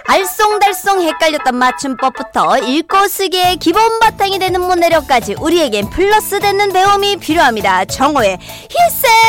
알쏭달쏭 헷갈렸던 맞춤법부터 읽고 쓰기의 기본 바탕이 되는 문해력까지 우리에겐 플러스 되는 배움이 필요합니다. 정호의 필생